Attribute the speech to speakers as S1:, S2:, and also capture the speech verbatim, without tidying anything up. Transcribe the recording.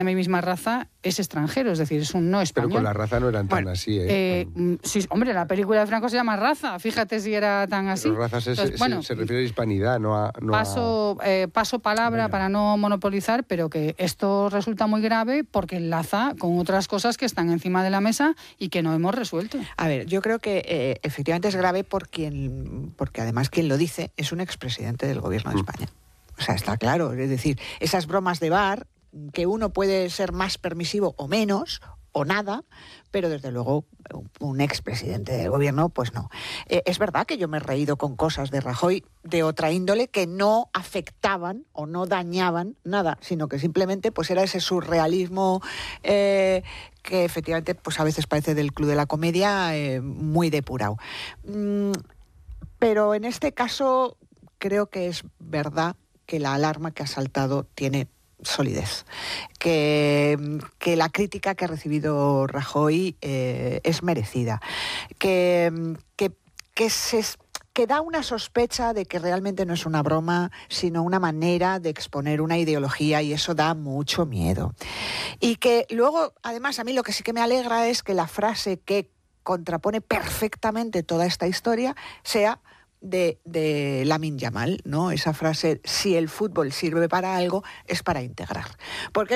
S1: de mi misma raza es extranjero, es decir, es un no español.
S2: Pero con la raza no eran tan
S1: bueno,
S2: así, ¿eh?
S1: eh sí, hombre, la película de Franco se llama Raza, fíjate si era tan así.
S2: Pero razas es,
S1: Entonces,
S2: se,
S1: bueno,
S2: se refiere a hispanidad, no a... No
S1: paso,
S2: a...
S1: Eh, paso palabra
S2: Venga.
S1: para no monopolizar, pero que esto resulta muy grave porque enlaza con otras cosas que están encima de la mesa y que no hemos resuelto.
S3: A ver, yo creo que eh, efectivamente es grave por quien, porque además quien lo dice es un expresidente del Gobierno de España. O sea, está claro, es decir, esas bromas de bar, que uno puede ser más permisivo o menos, o nada, pero desde luego un expresidente del gobierno, pues no. Eh, es verdad que yo me he reído con cosas de Rajoy de otra índole que no afectaban o no dañaban nada, sino que simplemente pues era ese surrealismo eh, que efectivamente pues a veces parece del Club de la Comedia eh, muy depurado. Mm, pero en este caso creo que es verdad que la alarma que ha saltado tiene solidez, que, que la crítica que ha recibido Rajoy eh, es merecida, que, que, que, se, que da una sospecha de que realmente no es una broma, sino una manera de exponer una ideología, y eso da mucho miedo. Y que luego, además, a mí lo que sí que me alegra es que la frase que contrapone perfectamente toda esta historia sea de, de Lamine Yamal, ¿no? Esa frase, si el fútbol sirve para algo, es para integrar. Porque